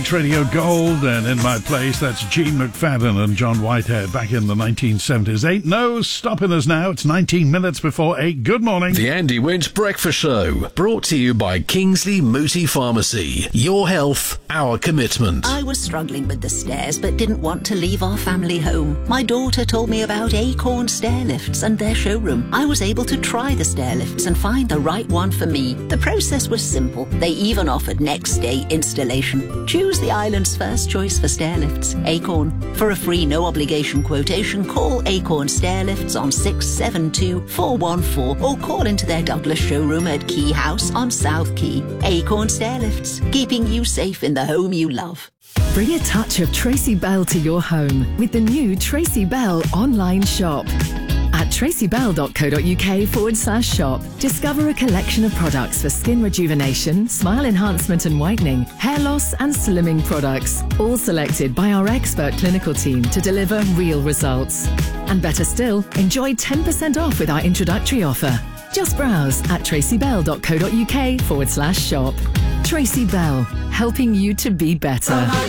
Radio Gold, and In My Place, that's Gene McFadden and John Whitehead back in the 1970s. 8, no stopping us now. It's 19 minutes before 8. Good morning. The Andy Winch Breakfast Show, brought to you by Kingsley Mooti Pharmacy. Your health, our commitment. I was struggling with the stairs but didn't want to leave our family home. My daughter told me about Acorn Stair Lifts and their showroom. I was able to try the stair lifts and find the right one for me. The process was simple. They even offered next day installation. Choose the island's first choice for stair lifts, Acorn. For a free no-obligation quotation, call Acorn Stair Lifts on 672 414 or call into their Douglas showroom at Key House on South Quay. Acorn Stair Lifts, keeping you safe in the home you love. Bring a touch of Tracy Bell to your home with the new Tracy Bell online shop. At tracybell.co.uk/shop, discover a collection of products for skin rejuvenation, smile enhancement and whitening, hair loss and slimming products, all selected by our expert clinical team to deliver real results. And better still, enjoy 10% off with our introductory offer. Just browse at tracybell.co.uk/shop. Tracy Bell, helping you to be better.